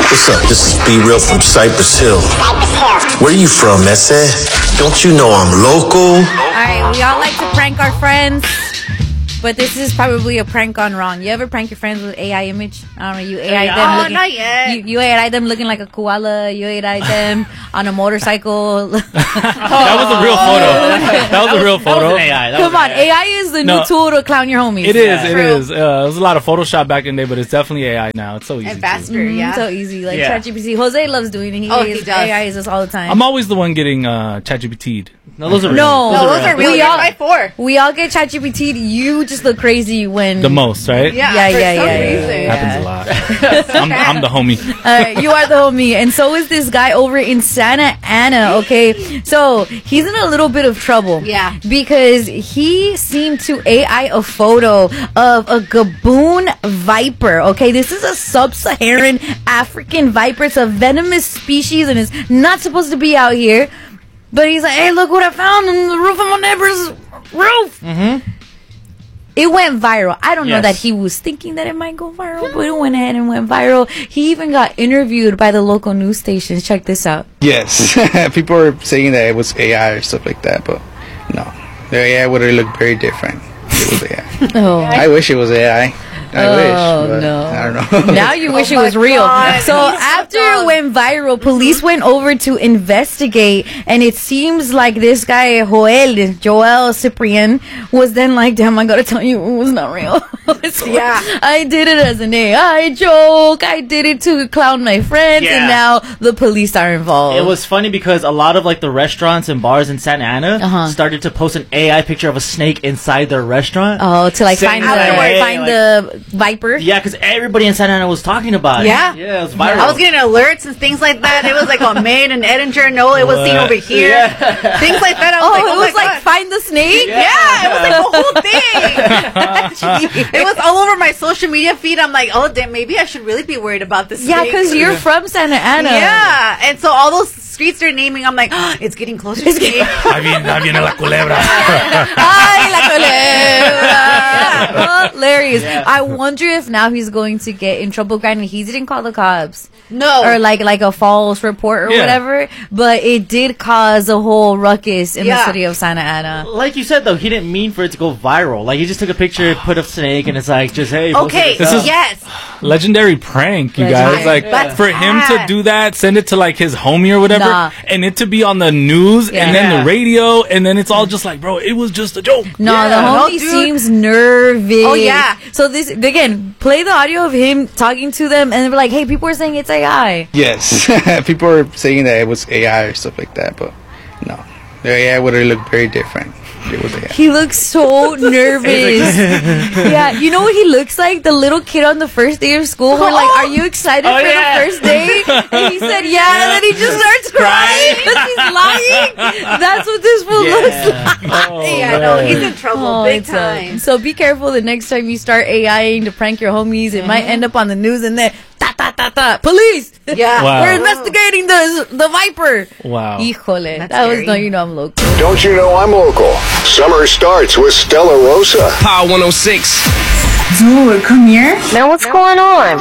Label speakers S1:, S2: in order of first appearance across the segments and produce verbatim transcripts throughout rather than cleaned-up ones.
S1: What's up? This is B Real from Cypress Hill. Where you from, Ese? Don't you know I'm local?
S2: Alright, we all like to prank our friends, but this is probably a prank gone wrong. You ever prank your friends with A I image? I don't know, you A I them
S3: Oh,
S2: looking,
S3: not yet.
S2: You, you A I them looking like a koala. You A I them on a motorcycle.
S4: That was a real photo. That was a real photo.
S5: That was an A I. That
S2: Come
S5: was
S2: on,
S5: an A I.
S2: A I is the
S4: No.
S2: new tool to clown your homies.
S4: It is,
S2: Yeah.
S4: it is. Uh, it was a lot of Photoshop back in the day, but it's definitely A I now. It's so easy.
S3: And
S4: to-
S3: faster,
S2: Mhm,
S3: yeah.
S2: so easy. Like
S4: Yeah.
S2: ChatGPT. Jose loves doing it. He,
S3: Oh, he
S2: is,
S3: does.
S2: A I is us all the time.
S4: I'm always the one getting uh, ChatGPT'd.
S5: No, those are real.
S2: No.
S3: No, those are real.
S2: We
S3: You're
S2: all-
S3: by four.
S2: we all get ChatGPT. You just look crazy when
S4: The most, right?
S3: Yeah,
S2: Yeah,
S3: for
S2: yeah,
S3: some
S2: yeah, yeah,
S3: reason.
S2: yeah.
S4: Happens a lot. I'm, I'm the homie.
S2: Uh, you are the homie, and so is this guy over in Santa Ana. Okay, so he's in a little bit of trouble.
S3: Yeah.
S2: because he seemed to A I a photo of a Gaboon viper. Okay, this is a sub-Saharan African viper. It's a venomous species, and it's not supposed to be out here. But he's like, "Hey, look what I found on the roof of my neighbor's roof." Mm-hmm. It went viral. I don't know
S5: Yes.
S2: that he was thinking that it might go viral, but it went ahead and went viral. He even got interviewed by the local news stations. Check this out.
S6: Yes, people were saying that it was A I or stuff like that, but no, the A I would have looked very different. If it was A I.
S2: Oh,
S6: I wish it was A I. I
S2: Oh,
S6: wish. But
S2: no.
S6: I don't know.
S2: now you wish
S3: Oh
S2: it was
S3: my
S2: real.
S3: God.
S2: So
S3: He's so
S2: after
S3: dumb.
S2: it went viral, police went over to investigate, and it seems like this guy Joel Joel Cyprian was then like, "Damn, I gotta tell you, it was not real." So
S3: Yeah.
S2: I did it as an A I joke. I did it to clown my friends,
S5: Yeah.
S2: and now the police are involved.
S5: It was funny because a lot of like the restaurants and bars in Santa Ana
S2: Uh-huh.
S5: started to post an A I picture of a snake inside their restaurant.
S2: oh to like
S5: Saying
S2: find the
S5: that,
S2: find
S5: like-
S2: the viper.
S5: Yeah, because everybody in Santa Ana was talking about it.
S3: Yeah.
S5: yeah, it was viral.
S3: I was getting alerts and things like that. It was like on Maine and Edinger. No, it was seen
S4: What?
S3: over here.
S5: Yeah.
S3: Things like that. I was
S2: Oh,
S3: like,
S2: it
S3: oh
S2: was
S3: my
S2: like
S3: God.
S2: find the snake.
S3: Yeah, it was like the whole thing. It was all over my social media feed. I'm like, oh, damn, maybe I should really be worried about this.
S2: Yeah,
S3: snake.
S2: because you're from Santa Ana.
S3: Yeah, and so all those streets they're naming, I'm like, oh, it's getting closer to me.
S4: Ahí viene, ahí viene la culebra.
S2: Ay, la culebra. Hilarious. I wonder if now he's going to get in trouble. Granted, he didn't call the cops.
S3: No.
S2: Or like like a false report or
S4: Yeah.
S2: whatever, but it did cause a whole ruckus in the
S3: Yeah.
S2: city of Santa Ana.
S5: Like you said though, he didn't mean for it to go viral. Like he just took a picture, put a snake, and it's like just hey. post
S3: Okay,
S5: it.
S4: is-
S3: yes.
S4: Legendary prank, you
S2: Legendary.
S4: guys. Like
S3: That's
S4: for him to
S3: bad.
S4: do that, send it to like his homie or whatever,
S2: Nah.
S4: and it to be on the news
S2: Yeah.
S4: and then
S5: Yeah.
S4: the radio, and then it's all just like, bro, it was just a joke.
S2: No,
S5: Yeah.
S2: the
S3: No,
S2: homie
S3: dude.
S2: seems nervous.
S3: Oh, yeah.
S2: So this again, play the audio of him talking to them, and they're like, "Hey, people are saying it's A I."
S6: Yes, people were saying that it was A I or stuff like that, but no, the A I would have looked very different. If it was A I.
S2: He looks so nervous. Yeah, you know what he looks like? The little kid on the first day of school. We're like, "Are you excited
S5: Oh,
S2: for
S5: yeah.
S2: the first day?" And he said, "Yeah," and then he just starts crying because he's lying. That's what this fool looks like.
S4: Oh,
S3: Yeah, no,
S4: man.
S3: he's in trouble
S2: Oh,
S3: big
S2: it's, uh,
S3: time.
S2: so be careful the next time you start AIing to prank your homies. It might end up on the news and then ta ta ta ta police.
S3: Yeah.
S4: Wow.
S2: We're investigating the the viper.
S4: Wow.
S2: Híjole,
S3: That's
S2: that was
S3: scary.
S2: no, you know I'm local.
S7: Don't you know I'm local? Summer starts with Stella Rosa.
S8: Power one oh six.
S9: Dude, come here.
S10: Now what's going on?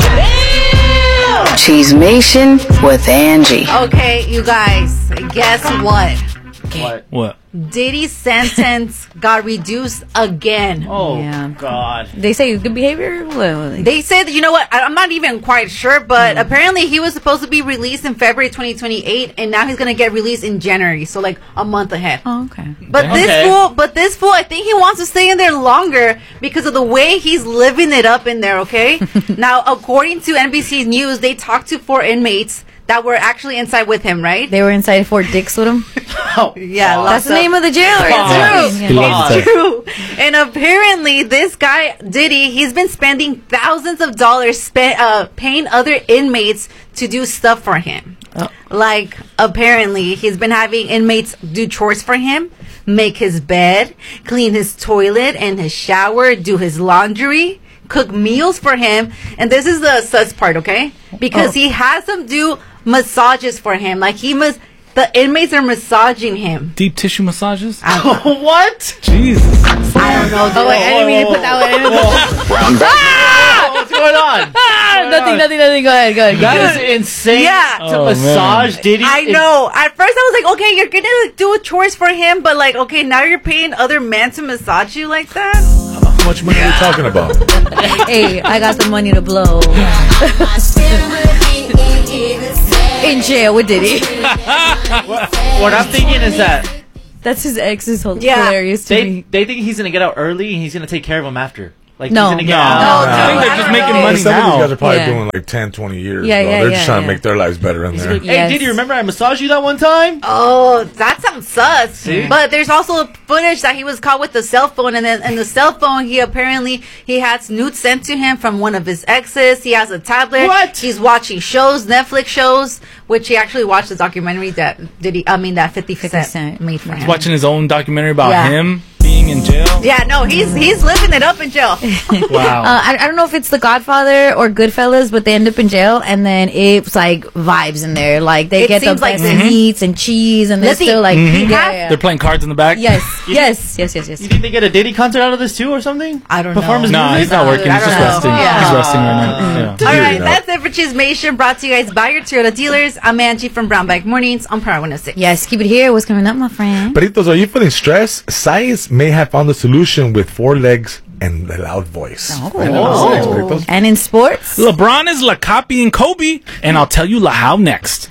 S10: Cheesemation with Angie.
S3: Okay, you guys, guess what?
S5: What?
S4: What?
S3: Diddy's sentence got reduced again.
S5: Oh
S2: Yeah.
S5: God.
S2: They say good behavior. Well,
S3: They said, you know what? I- I'm not even quite sure, but apparently he was supposed to be released in February twenty twenty-eight, and now he's gonna get released in January, so like a month ahead.
S2: oh, okay.
S3: But this
S5: Okay.
S3: fool, but this fool, I think he wants to stay in there longer because of the way he's living it up in there. Okay. Now, according to N B C News, they talked to four inmates that were actually inside with him, right?
S2: They were inside Fort Dix with him.
S5: Oh,
S3: Yeah,
S2: That's the name of the jail. Right?
S5: Fuck.
S2: That's
S4: He
S2: true.
S4: loves
S5: Yeah.
S4: it.
S3: True. And apparently, this guy Diddy, he's been spending thousands of dollars spe- uh, paying other inmates to do stuff for him.
S2: Oh.
S3: Like, apparently, he's been having inmates do chores for him, make his bed, clean his toilet and his shower, do his laundry, cook meals for him. And this is the sus part, okay? Because
S2: Oh.
S3: he has them do massages for him. Like, he must, the inmates are massaging him.
S4: Deep tissue massages?
S5: what?
S4: Jesus.
S3: I don't know.
S2: Oh wait, I didn't mean to put that one in.
S7: Round back.
S5: going on?
S2: nothing, nothing, nothing. Go ahead, go ahead.
S5: That is insane.
S3: Yeah.
S5: To
S4: Oh,
S5: massage Diddy.
S3: I
S5: in-
S3: know. At first, I was like, okay, you're gonna do chores for him, but like, okay, now you're paying other men to massage you like that.
S8: How much money are we talking about?
S2: Hey, I got the money to blow. In jail with Diddy.
S5: What, what I'm thinking is that
S2: That's his ex is
S3: Yeah.
S2: hilarious to
S5: they
S2: me.
S5: they think he's gonna get out early and he's gonna take care of him after. Like
S2: No.
S5: he's gonna get
S4: No.
S5: out.
S2: No,
S4: I think
S2: no,
S4: they're
S2: I
S4: just
S2: don't
S4: making
S2: know.
S4: money
S8: Some of these
S4: now.
S8: guys are probably
S2: Yeah.
S8: doing like ten, twenty years.
S2: Yeah,
S8: bro.
S2: yeah,
S8: They're
S2: yeah,
S8: just trying
S2: yeah.
S8: to make their lives better in
S5: He's
S8: there.
S5: like, hey,
S2: Yes.
S5: Diddy, remember I massaged you that one time?
S3: Oh, that sounds sus.
S5: See?
S3: But there's also footage that he was caught with the cell phone, and then in the cell phone, he apparently he has nudes sent to him from one of his exes. He has a tablet.
S5: What?
S3: He's watching shows, Netflix shows, which he actually watched the documentary that did he? I mean, that Fifty Cent
S2: Cent.
S3: made for him.
S4: Watching his own documentary about
S3: Yeah.
S4: him being in jail.
S3: Yeah, no, he's he's living it up in jail.
S4: Wow.
S2: Uh, I, I don't know if it's The Godfather or Goodfellas, but they end up in jail, and then it's like vibes in there. Like they
S3: It
S2: get the
S3: seems like
S2: best
S3: this.
S2: meats and cheese, and they're
S3: Listen,
S2: still like,
S3: he
S2: yeah,
S3: has-
S2: yeah.
S4: They're playing cards in the back.
S2: Yes, yes, yes, yes, yes.
S5: You think they get a Diddy concert out of this too or something?
S3: I don't
S5: Perform
S3: know.
S5: his
S4: No,
S5: music?
S4: he's not working.
S3: I
S4: He's just
S3: don't know.
S4: resting.
S3: Yeah.
S4: He's resting right now. Yeah.
S3: All
S8: Dude,
S3: right,
S8: no.
S3: that's it for Chismation, brought to you guys by your Toyota dealers. I'm Angie from Brownback Mornings on Power one oh six.
S2: Yes, keep it here. What's coming up, my friend?
S8: Peritos, are you feeling stressed? Science may have found the solution with four legs and a loud voice.
S2: Oh.
S8: Right now, science, Peritos.
S2: And in sports,
S4: LeBron is La copying Kobe, and I'll tell you La how next.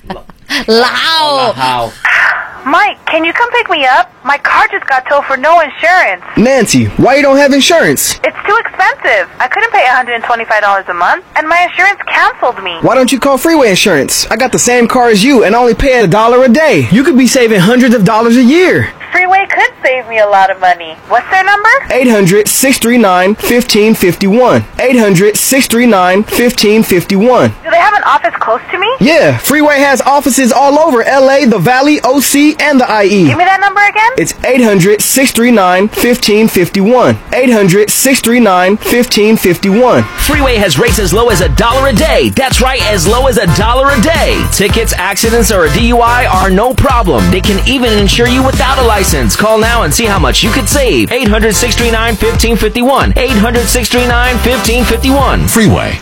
S2: Lao.
S5: How?
S11: Mike, can you come pick me up? My car just got towed for no insurance.
S12: Nancy, why you don't have insurance?
S11: It's too expensive. I couldn't pay one hundred twenty-five dollars a month, and my insurance canceled me.
S12: Why don't you call Freeway Insurance? I got the same car as you and only pay a dollar a day. You could be saving hundreds of dollars a year.
S11: Freeway could save me a lot of money. What's their number?
S12: eight hundred, six three nine, one five five one. eight hundred, six three nine, one five five one.
S11: Do they have an office close to me?
S12: Yeah, Freeway has offices all over L A, the Valley, O C, and the I E.
S11: Give me that number again.
S12: It's eight hundred, six three nine, one five five one. eight hundred, six three nine, one five five one.
S13: Freeway has rates as low as a dollar a day. That's right, as low as a dollar a day. Tickets, accidents, or a D U I are no problem. They can even insure you without a license. Call now and see how much you could save. eight hundred, six three nine, one five five one. eight hundred, six three nine, one five five one.
S1: Freeway.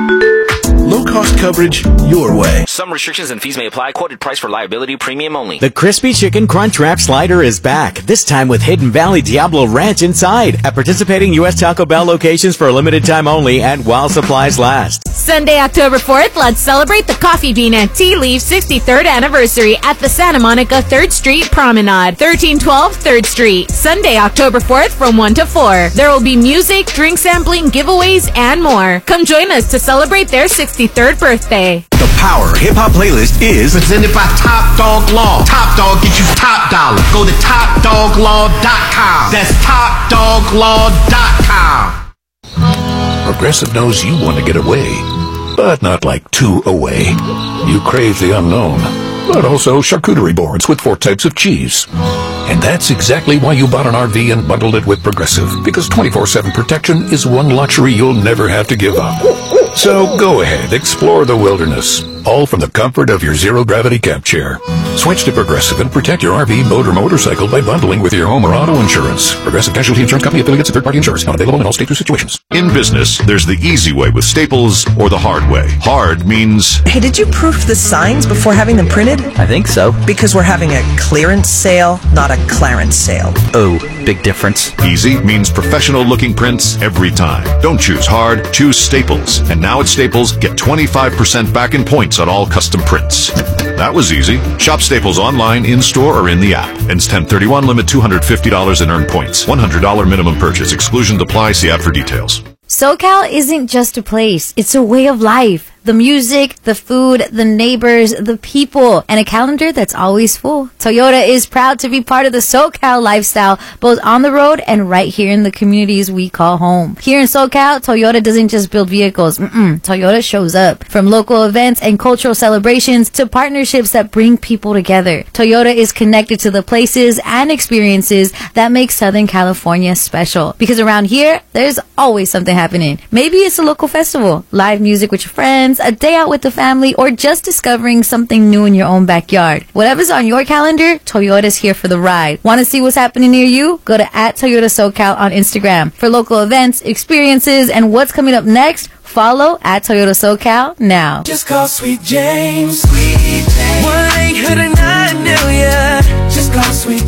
S1: Low cost coverage your way.
S13: Some restrictions and fees may apply. Quoted price for liability premium only.
S14: The Crispy Chicken Crunch Wrap Slider is back, this time with Hidden Valley Diablo Ranch inside, at participating U S Taco Bell locations for a limited time only and while supplies last.
S15: Sunday, October fourth, let's celebrate the Coffee Bean and Tea Leaf sixty-third anniversary at the Santa Monica third Street Promenade, thirteen twelve third Street. Sunday, October fourth from one to four. There will be music, drink sampling, giveaways, and more. Come join us to celebrate their sixty-third birthday.
S1: The Power Hip Hop Playlist is presented by Top Dog Law. Top Dog gets you top dollar. Go to top dog law dot com. That's top dog law dot com.
S16: Progressive knows you want to get away, but not like too away. You crave the unknown, but also charcuterie boards with four types of cheese. And that's exactly why you bought an R V and bundled it with Progressive, because twenty-four seven protection is one luxury you'll never have to give up. So go ahead, explore the wilderness, all from the comfort of your zero-gravity camp chair. Switch to Progressive and protect your R V, boat, or motorcycle by bundling with your home or auto insurance. Progressive Casualty Insurance Company affiliates and third-party insurers. Not available in all states or situations.
S17: In business, there's the easy way with Staples or the hard way. Hard means...
S18: Hey, did you proof the signs before having them printed?
S13: I think so.
S18: Because we're having a clearance sale, not a Clarence sale.
S13: Oh, big difference.
S17: Easy means professional-looking prints every time. Don't choose hard, choose Staples. And now at Staples, get twenty-five percent back in points on all custom prints. That was easy. Shop Staples online, in-store, or in the app. Ends ten thirty-one, limit two hundred fifty dollars in earned points. one hundred dollars minimum purchase. Exclusions apply. See app for details.
S2: SoCal isn't just a place, it's a way of life. The music, the food, the neighbors, the people, and a calendar that's always full. Toyota is proud to be part of the SoCal lifestyle, both on the road and right here in the communities we call home. Here in SoCal, Toyota doesn't just build vehicles. Mm-mm. Toyota shows up. From local events and cultural celebrations to partnerships that bring people together. Toyota is connected to the places and experiences that make Southern California special. Because around here, there's always something happening. Maybe it's a local festival, live music with your friends, a day out with the family, or just discovering something new in your own backyard. Whatever's on your calendar, Toyota's here for the ride. Want to see what's happening near you? Go to at Toyota SoCal on Instagram. For local events, experiences, and what's coming up next, follow at Toyota SoCal now.
S19: Just call Sweet James. Sweet James. one eight hundred nine million. Just call Sweet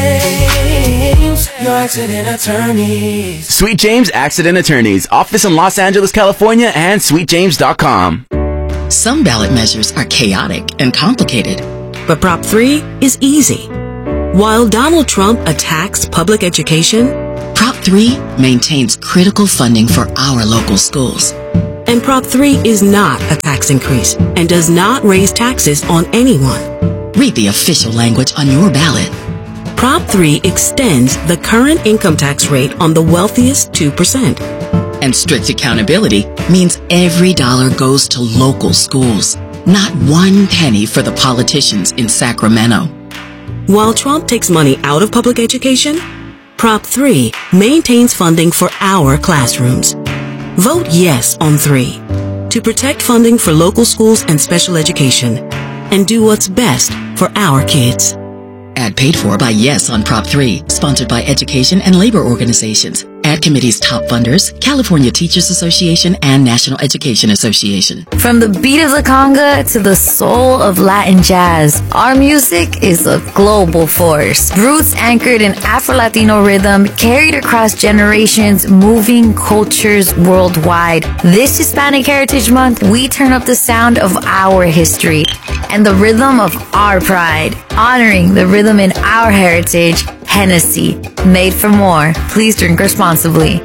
S19: James. Your accident attorneys.
S20: Sweet James Accident Attorneys. Office in Los Angeles, California, and sweet james dot com.
S21: Some ballot measures are chaotic and complicated, but Prop three is easy. While Donald Trump attacks public education, Prop three maintains critical funding for our local schools. And Prop three is not a tax increase and does not raise taxes on anyone. Read the official language on your ballot. Prop three extends the current income tax rate on the wealthiest two percent. And strict accountability means every dollar goes to local schools, not one penny for the politicians in Sacramento. While Trump takes money out of public education, Prop three maintains funding for our classrooms. Vote yes on three to protect funding for local schools and special education and do what's best for our kids. Ad paid for by Yes on Prop three, sponsored by education and labor organizations. Ad committee's top funders, California Teachers Association and National Education Association.
S2: From the beat of the conga to the soul of Latin jazz, our music is a global force. Roots anchored in Afro-Latino rhythm, carried across generations, moving cultures worldwide. This Hispanic Heritage Month, we turn up the sound of our history and the rhythm of our pride, honoring the rhythm in our heritage. Hennessy, made for more. Please drink responsibly.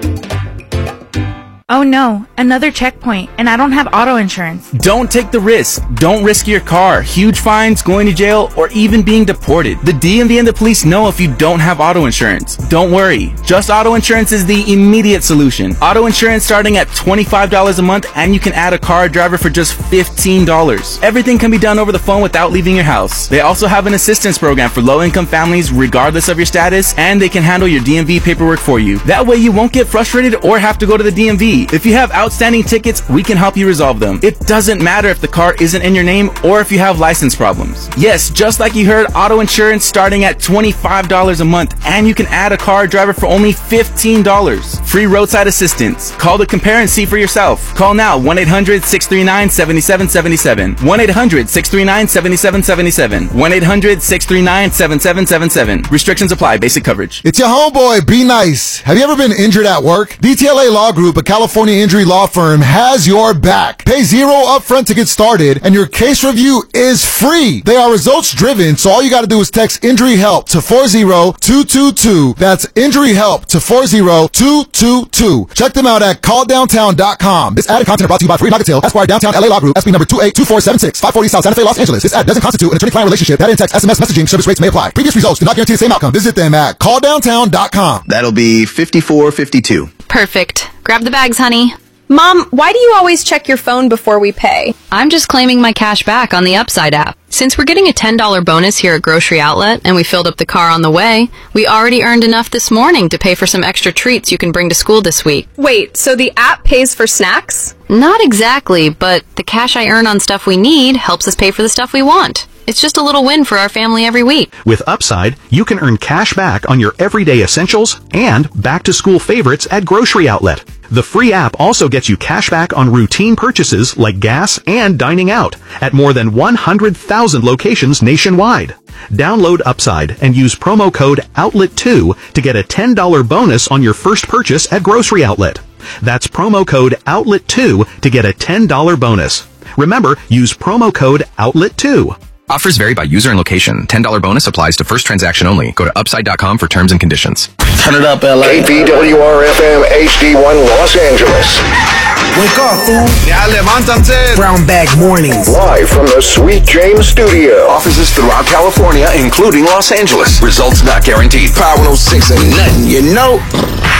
S22: Oh no, another checkpoint, and I don't have auto insurance.
S20: Don't take the risk. Don't risk your car, huge fines, going to jail, or even being deported. The D M V and the police know if you don't have auto insurance. Don't worry. Just Auto Insurance is the immediate solution. Auto insurance starting at twenty-five dollars a month, and you can add a car driver for just fifteen dollars. Everything can be done over the phone without leaving your house. They also have an assistance program for low-income families regardless of your status, and they can handle your D M V paperwork for you. That way you won't get frustrated or have to go to the D M V. If you have outstanding tickets, we can help you resolve them. It doesn't matter if the car isn't in your name or if you have license problems. Yes, just like you heard, auto insurance starting at twenty-five dollars a month, and you can add a car driver for only fifteen dollars. Free roadside assistance. Call to compare and see for yourself. Call now, one eight hundred six three nine seven seven seven seven. one eight hundred six three nine seven seven seven seven. one eight hundred six three nine seven seven seven seven. Restrictions apply. Basic coverage.
S23: It's your homeboy, Be Nice. Have you ever been injured at work? D T L A Law Group, a California injury law firm, has your back. Pay zero upfront to get started, and your case review is free. They are results driven, so all you got to do is text Injury Help to four zero two two two. That's Injury Help to four zero two two two. Check them out at call downtown dot com. This ad and content are brought to you by Free Nagatil, Esquire, Downtown L A Law Group, S B number two eight two four seven six, five forty South Santa Fe, Los Angeles. This ad doesn't constitute an attorney-client relationship. That in text, S M S messaging service rates may apply. Previous results do not guarantee the same outcome. Visit them at call downtown dot com.
S24: That'll be fifty-four fifty-two.
S25: Perfect. Grab the bags, honey.
S26: Mom, why do you always check your phone before we pay?
S25: I'm just claiming my cash back on the Upside app. Since we're getting a ten dollars bonus here at Grocery Outlet and we filled up the car on the way, we already earned enough this morning to pay for some extra treats you can bring to school this week.
S26: Wait, so the app pays for snacks?
S25: Not exactly, but the cash I earn on stuff we need helps us pay for the stuff we want. It's just a little win for our family every week.
S27: With Upside, you can earn cash back on your everyday essentials and back-to-school favorites at Grocery Outlet. The free app also gets you cash back on routine purchases like gas and dining out at more than one hundred thousand locations nationwide. Download Upside and use promo code outlet two to get a ten dollars bonus on your first purchase at Grocery Outlet. That's promo code outlet two to get a ten dollars bonus. Remember, use promo code outlet two.
S28: Offers vary by user and location. ten dollars bonus applies to first transaction only. Go to upside dot com for terms and conditions.
S24: Turn it up, L A. K P W R F M H D one Los Angeles.
S1: Wake up, fool. Ya levántanse.
S12: Brown Bag Mornings.
S24: Live from the Sweet James studio.
S1: Offices throughout California, including Los Angeles. Results not guaranteed. Power one oh six ain't nothing, you know.